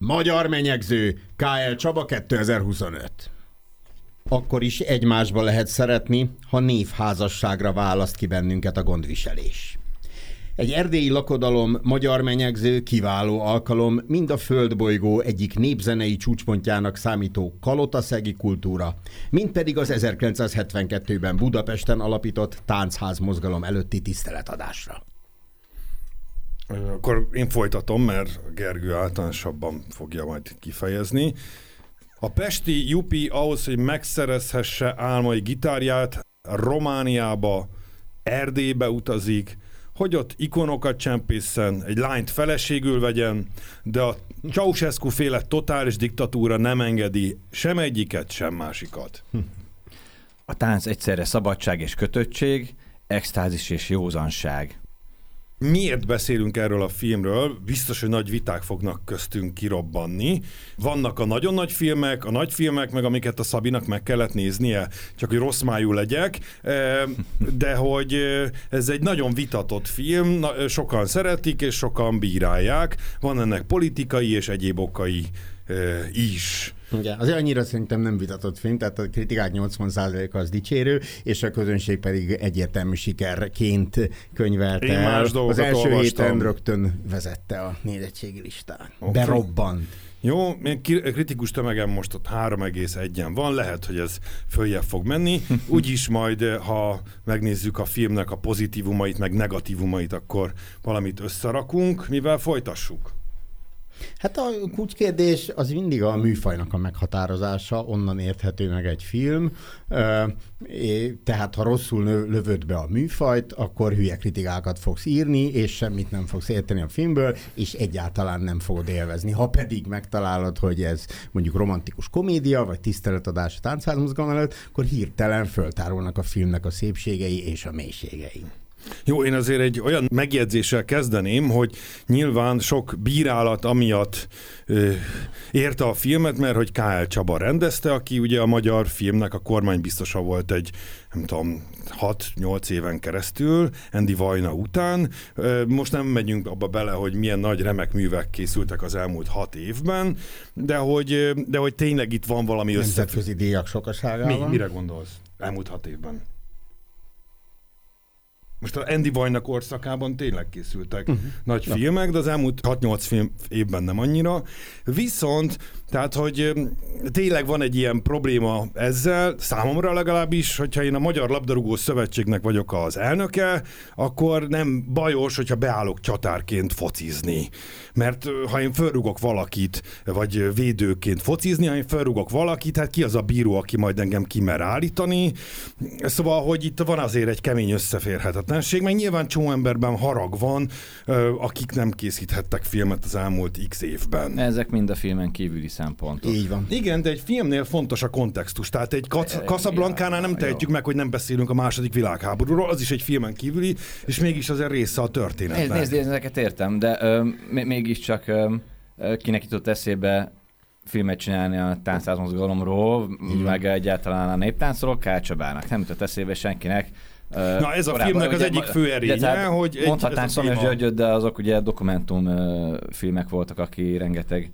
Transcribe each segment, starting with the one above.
Magyar menyegző, K.L. Csaba 2025. Akkor is egymásba lehet szeretni, ha névházasságra választ ki bennünket a gondviselés. Egy erdélyi lakodalom, magyar menyegző, kiváló alkalom, mind a földbolygó egyik népzenei csúcspontjának számító kalotaszegi kultúra, mind pedig az 1972-ben Budapesten alapított táncház mozgalom előtti tiszteletadásra. Akkor én folytatom, mert Gergő általánosabban fogja majd kifejezni. A pesti Jupi ahhoz, hogy megszerezhesse álmai gitárját, Romániába, Erdélybe utazik, hogy ott ikonokat csempészen, egy lányt feleségül vegyen, de a Ceausescu-féle totális diktatúra nem engedi sem egyiket, sem másikat. A tánc egyszerre szabadság és kötöttség, extázis és józanság. Miért beszélünk erről a filmről? Biztos, hogy nagy viták fognak köztünk kirobbanni. Vannak a nagyon nagy filmek, a nagy filmek, meg amiket a Szabinak meg kellett néznie, csak hogy rossz májú legyek, de hogy ez egy nagyon vitatott film, sokan szeretik és sokan bírálják. Van ennek politikai és egyéb okai is. Igen, azért annyira szerintem nem vitatott film, tehát a kritikák 80%-a az dicsérő, és a közönség pedig egyértelmű sikerként könyvelte el. Az első héten rögtön vezette a nézettségi listán. Okay. Berobbant. Jó, kritikus tömegem most ott 3,1-en van, lehet, hogy ez följebb fog menni. Úgyis majd, ha megnézzük a filmnek a pozitívumait, meg negatívumait, akkor valamit összerakunk, mivel folytassuk. Hát a kulcskérdés az mindig a műfajnak a meghatározása, onnan érthető meg egy film, tehát ha rosszul lövöd be a műfajt, akkor hülye kritikákat fogsz írni, és semmit nem fogsz érteni a filmből, és egyáltalán nem fogod élvezni. Ha pedig megtalálod, hogy ez mondjuk romantikus komédia, vagy tiszteletadás a táncház előtt, akkor hirtelen föltárulnak a filmnek a szépségei és a mélységei. Jó, én azért egy olyan megjegyzéssel kezdeném, hogy nyilván sok bírálat amiatt érte a filmet, mert hogy K.L. Csaba rendezte, aki ugye a magyar filmnek a kormánybiztosa volt egy, nem tudom, 6-8 éven keresztül, Andy Vajna után. Most nem megyünk abba bele, hogy milyen nagy remek művek készültek az elmúlt 6 évben, de hogy tényleg itt van valami nemzetközi díjak sokaságában. Mire gondolsz? Elmúlt 6 évben. Most az Andy Vajna korszakában tényleg készültek nagy filmek, de az elmúlt 6-8 évben nem annyira. Viszont, tehát, hogy tényleg van egy ilyen probléma ezzel, számomra legalábbis, hogyha én a Magyar Labdarúgó Szövetségnek vagyok az elnöke, akkor nem bajos, hogyha beállok csatárként focizni. Mert ha én fölrugok valakit, vagy védőként focizni, ha én fölrugok valakit, hát ki az a bíró, aki majd engem kimer állítani. Szóval, hogy itt van azért egy kemény összeférhetetlenség, meg nyilván csomó emberben harag van, akik nem készíthettek filmet az elmúlt x évben. Ezek mind a filmen kívüli szempontok. Így van. Igen, de egy filmnél fontos a kontextus. Tehát egy Casablancánál nem tehetjük meg, hogy nem beszélünk a második világháborúról, az is egy filmen kívüli, és mégis azért része a történetnek. Nézd, ezeket értem, de mégiscsak kinek jutott eszébe filmet csinálni a táncház mozgalomról, meg egyáltalán a néptáncról, K.L. Csabának. Nem jutott eszébe senkinek. Na ez a filmnek az egyik fő erénye, hogy... Mondhatnánk Szomjas Györgyöt, de azok ugye dokumentumfilmek voltak, aki rengeteg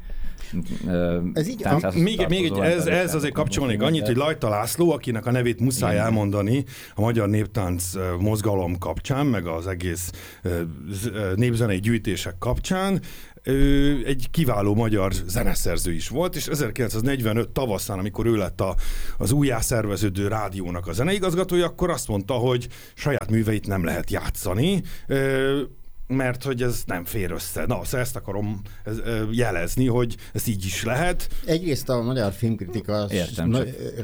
ez azért kapcsolódik annyit, hogy Lajta László, akinek a nevét muszáj elmondani a magyar néptánc mozgalom kapcsán, meg az egész népzenei gyűjtések kapcsán, ő egy kiváló magyar zeneszerző is volt, és 1945 tavaszán, amikor ő lett az újjászerveződő rádiónak a zeneigazgatója, akkor azt mondta, hogy saját műveit nem lehet játszani, mert hogy ez nem fér össze. Na, szóval ezt akarom jelezni, hogy ez így is lehet. Egyrészt a magyar filmkritika